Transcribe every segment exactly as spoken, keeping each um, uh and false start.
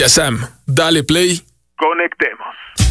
Yazam, dale play. Conectemos.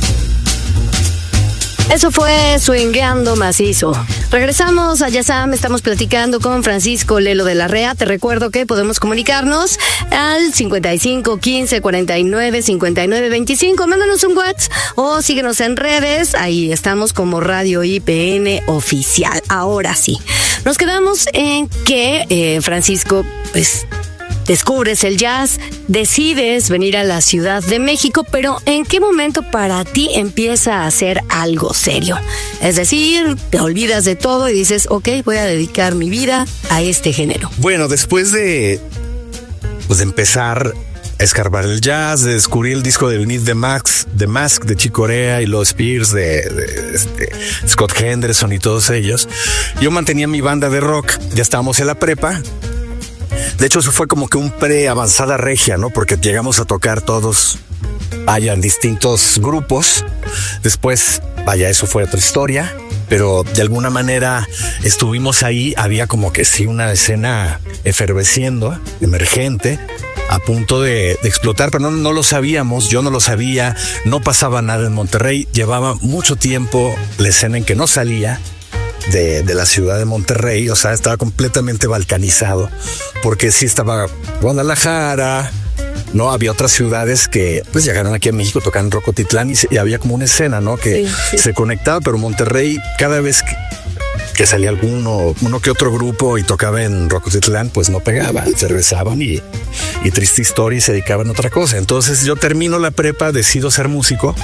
Eso fue Swingueando Macizo. Regresamos a Yazam, estamos platicando con Francisco Lelo de la Rea. Te recuerdo que podemos comunicarnos al cincuenta y cinco, quince, cuarenta y nueve, cincuenta y nueve, veinticinco. Mándanos un WhatsApp o síguenos en redes. Ahí estamos como Radio I P N Oficial. Ahora sí, nos quedamos en que eh, Francisco, pues, descubres el jazz, decides venir a la Ciudad de México, pero ¿en qué momento para ti empieza a ser algo serio? Es decir, te olvidas de todo y dices, ok, voy a dedicar mi vida a este género. Bueno, después de, pues, de empezar a escarbar el jazz, de descubrir el disco de Beneath the Mask, The Mask de Chick Corea y los Spears, de, de, de Scott Henderson y todos ellos, yo mantenía mi banda de rock, ya estábamos en la prepa. De hecho, eso fue como que un pre-avanzada regia, ¿no? Porque llegamos a tocar todos, vaya, en distintos grupos. Después, vaya, eso fue otra historia. Pero de alguna manera estuvimos ahí. Había como que sí una escena efervesciendo, emergente, a punto de, de explotar, pero no, no lo sabíamos. Yo no lo sabía. No pasaba nada en Monterrey. Llevaba mucho tiempo la escena en que no salía De, de la ciudad de Monterrey, o sea, estaba completamente balcanizado, porque sí estaba Guadalajara, no había otras ciudades que pues llegaron aquí a México, tocaban Rocotitlán y, se, y había como una escena, ¿no? Que sí, sí. se conectaba, pero Monterrey, cada vez que, que salía alguno, uno que otro grupo y tocaba en Rocotitlán, pues no pegaba, se regresaban y, y triste historia y se dedicaban a otra cosa. Entonces yo termino la prepa, decido ser músico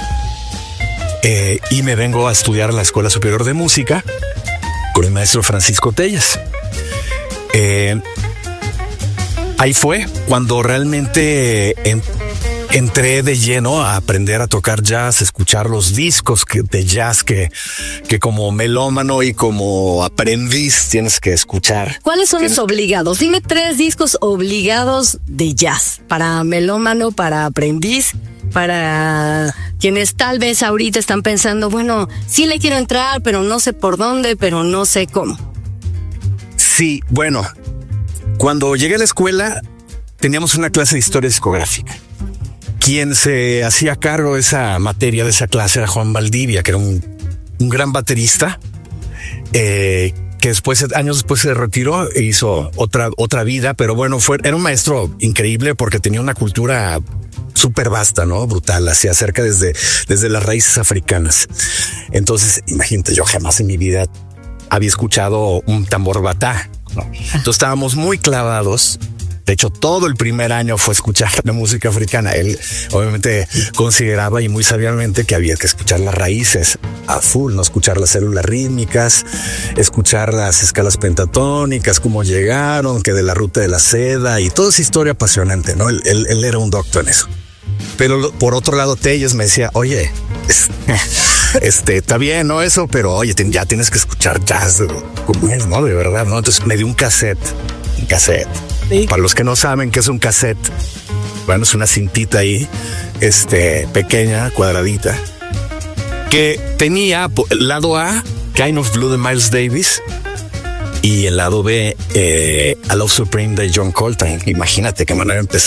eh, y me vengo a estudiar a la Escuela Superior de Música con el maestro Francisco Tellas. Eh, ahí fue cuando realmente en, entré de lleno a aprender a tocar jazz, escuchar los discos que, de jazz que, que como melómano y como aprendiz tienes que escuchar. ¿Cuáles son tienes... los obligados? Dime tres discos obligados de jazz para melómano, para aprendiz, para quienes tal vez ahorita están pensando, bueno, sí le quiero entrar, pero no sé por dónde, pero no sé cómo. Sí, bueno, cuando llegué a la escuela teníamos una clase de historia discográfica. Quien se hacía cargo de esa materia, de esa clase, era Juan Valdivia, que era un, un gran baterista, eh, que después, años después se retiró e hizo otra, otra vida, pero bueno, fue, era un maestro increíble porque tenía una cultura súper vasta, ¿no? Brutal, así acerca desde, desde las raíces africanas. Entonces, imagínate, yo jamás en mi vida había escuchado un tambor batá, ¿no? Entonces estábamos muy clavados. De hecho, todo el primer año fue escuchar la música africana. Él obviamente consideraba y muy sabiamente que había que escuchar las raíces a full, no escuchar las células rítmicas, escuchar las escalas pentatónicas, cómo llegaron, que de la ruta de la seda y toda esa historia apasionante, ¿no? Él, él, él era un doctor en eso. Pero por otro lado, Tellas me decía, oye, este, está bien, ¿no? Eso, pero oye, ten, ya tienes que escuchar jazz, como es, ¿no? De verdad, ¿no? Entonces me dio un cassette, un cassette. Sí. Para los que no saben qué es un cassette, bueno, es una cintita ahí, este, pequeña, cuadradita, que tenía el lado A, Kind of Blue de Miles Davis, y el lado B, eh, A Love Supreme de John Coltrane. Imagínate qué manera de empezar.